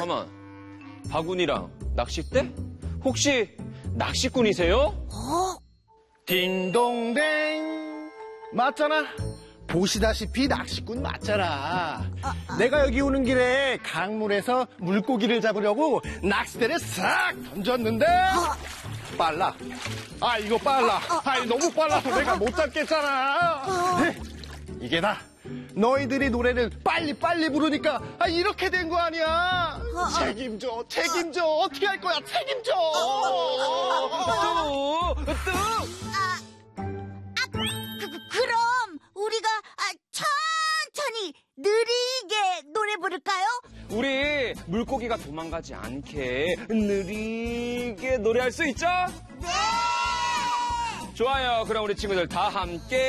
잠깐만. 바구니랑 낚싯대? 혹시 낚시꾼이세요? 딩동댕. 맞잖아. 보시다시피 낚시꾼 맞잖아. 내가 여기 오는 길에 강물에서 물고기를 잡으려고 낚싯대를 싹 던졌는데 빨라. 아, 이거 빨라. 아, 너무 빨라서 내가 못 잡겠잖아. 이게 다 너희들이 노래를 빨리 부르니까 이렇게 된 거 아니야. 책임져. 어떻게 할 거야. 책임져. 그럼 우리가 천천히 느리게 노래 부를까요? 우리 물고기가 도망가지 않게 느리게 노래할 수 있죠? 네! 좋아요. 그럼 우리 친구들 다 함께